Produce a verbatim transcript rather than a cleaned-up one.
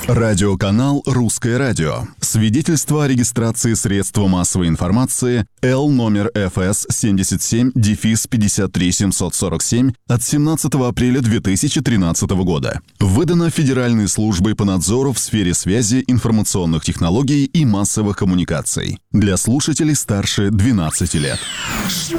Радиоканал «Русское радио». Свидетельство о регистрации средства массовой информации Л номер эф эс семьдесят семь пятьдесят три семьсот сорок семь от семнадцатого апреля две тысячи тринадцатого года. Выдано Федеральной службой по надзору в сфере связи, информационных технологий и массовых коммуникаций. Для слушателей старше двенадцати лет. Что